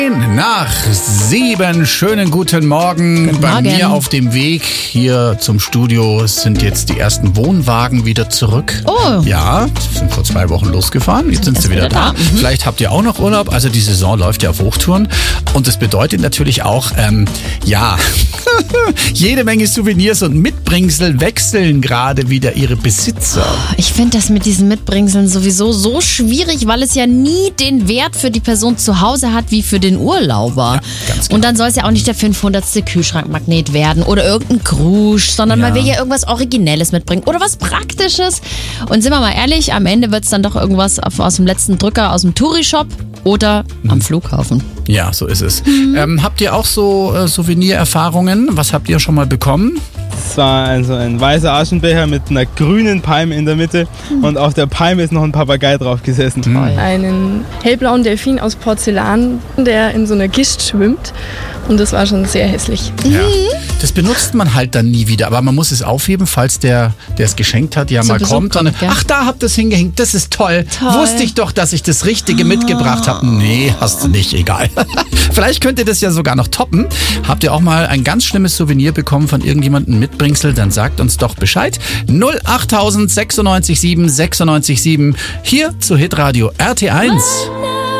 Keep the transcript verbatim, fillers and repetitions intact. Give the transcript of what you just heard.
Nach sieben, schönen guten Morgen. Guten Bei Morgen. mir auf dem Weg hier zum Studio sind jetzt die ersten Wohnwagen wieder zurück. Oh. Ja, sind vor zwei Wochen losgefahren, jetzt sind erst sie wieder wieder da. da. Mhm. Vielleicht habt ihr auch noch Urlaub, also die Saison läuft ja auf Hochtouren. Und das bedeutet natürlich auch, ähm, ja, jede Menge Souvenirs und Mitbringsel wechseln gerade wieder ihre Besitzer. Ich finde das mit diesen Mitbringseln sowieso so schwierig, weil es ja nie den Wert für die Person zu Hause hat wie für den Urlauber. Ja, ganz genau. Und dann soll es ja auch nicht der fünfhundertste Kühlschrankmagnet werden oder irgendein Krusch, sondern Ja. man will ja irgendwas Originelles mitbringen oder was Praktisches. Und sind wir mal ehrlich, am Ende wird es dann doch irgendwas aus dem letzten Drücker aus dem Touri-Shop oder am Flughafen. Ja, so ist es. Ähm, habt ihr auch so äh, Souvenirerfahrungen? Was habt ihr schon mal bekommen? Es war also ein weißer Aschenbecher mit einer grünen Palme in der Mitte und auf der Palme ist noch ein Papagei drauf gesessen. Einen hellblauen Delfin aus Porzellan, der in so einer Gischt schwimmt. Und das war schon sehr hässlich. Ja. Das benutzt man halt dann nie wieder, aber man muss es aufheben, falls der, der es geschenkt hat, ja Zu mal Besuch kommt. Und, kommt, gell? ach, da habt ihr es hingehängt, das ist toll. Toll. Wusste ich doch, dass ich das Richtige mitgebracht habe. Nee, hast du nicht, egal. Vielleicht könnt ihr das ja sogar noch toppen. Habt ihr auch mal ein ganz schlimmes Souvenir bekommen von irgendjemandem Mitbringsel, dann sagt uns doch Bescheid. null acht sechsundneunzig sieben sechsundneunzig sieben hier zu Hitradio R T eins.